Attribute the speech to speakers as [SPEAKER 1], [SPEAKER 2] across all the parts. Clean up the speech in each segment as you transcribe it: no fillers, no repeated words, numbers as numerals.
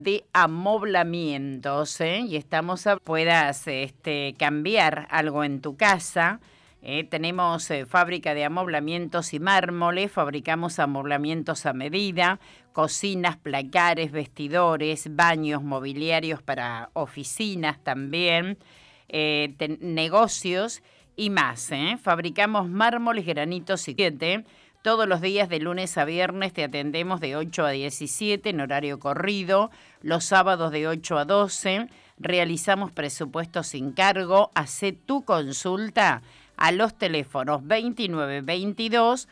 [SPEAKER 1] de amoblamientos, y estamos a puedas cambiar algo en tu casa. Tenemos fábrica de amoblamientos y mármoles, fabricamos amoblamientos a medida, cocinas, placares, vestidores, baños, mobiliarios para oficinas también, negocios y más. Fabricamos mármoles, granitos y todos los días de lunes a viernes te atendemos de 8 a 17 en horario corrido, los sábados de 8 a 12, realizamos presupuestos sin cargo, hacé tu consulta a los teléfonos 2922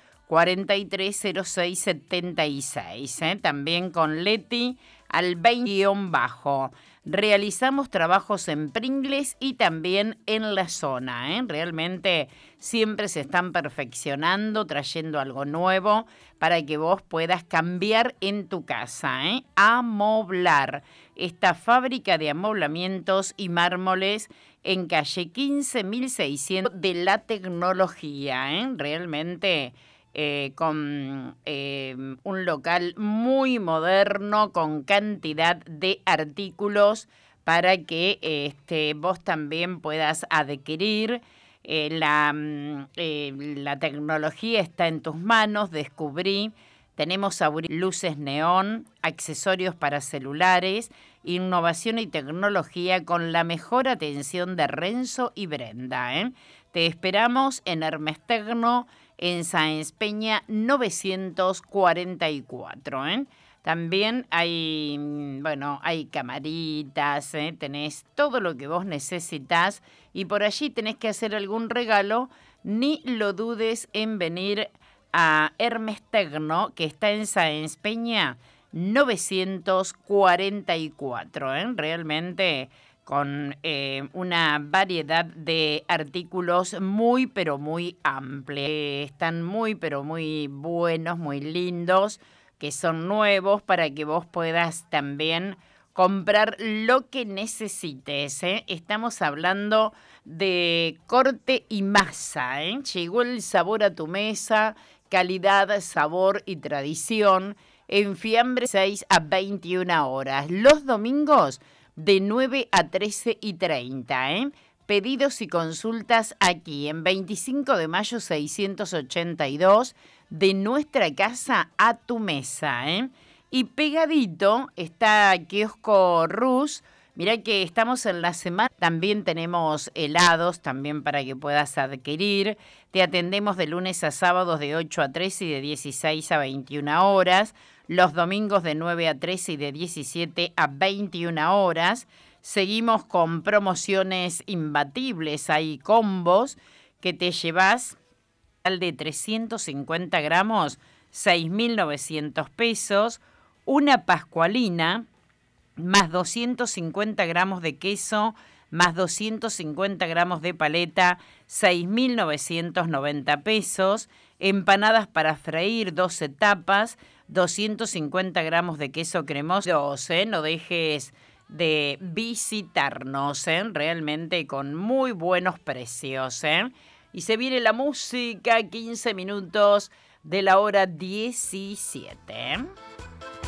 [SPEAKER 1] 430676, también con Leti al 20-bajo. Realizamos trabajos en Pringles y también en la zona, realmente siempre se están perfeccionando, trayendo algo nuevo para que vos puedas cambiar en tu casa, amoblar. Esta fábrica de amoblamientos y mármoles en calle 15.600 de la tecnología, realmente con un local muy moderno, con cantidad de artículos para que vos también puedas adquirir. La tecnología está en tus manos, descubrí. Tenemos luces neón, accesorios para celulares, innovación y tecnología con la mejor atención de Renzo y Brenda. Te esperamos en Hermes Tecno, en Sáenz Peña 944. También hay camaritas, tenés todo lo que vos necesitas y por allí tenés que hacer algún regalo, ni lo dudes en venir a Hermes Tecno, que está en Sáenz Peña 944. Realmente con una variedad de artículos muy, pero muy amplia. Están muy, pero muy buenos, muy lindos, que son nuevos para que vos puedas también comprar lo que necesites. Estamos hablando de corte y masa. Llegó el sabor a tu mesa, calidad, sabor y tradición. En fiambre 6 a 21 horas. Los domingos de 9 a 13:30. Pedidos y consultas aquí en 25 de mayo 682, de nuestra casa a tu mesa. Y pegadito está Kiosco Rus. Mirá que estamos en la semana. También tenemos helados, también para que puedas adquirir. Te atendemos de lunes a sábados de 8 a 13 y de 16 a 21 horas. Los domingos de 9 a 13 y de 17 a 21 horas. Seguimos con promociones imbatibles. Hay combos que te llevas al de 350 gramos, 6.900 pesos. Una pascualina, más 250 gramos de queso, más 250 gramos de paleta, 6.990 pesos. Empanadas para freír, 12 tapas, 250 gramos de queso cremoso. No dejes de visitarnos, realmente con muy buenos precios. Y se viene la música, 15 minutos de la hora 17.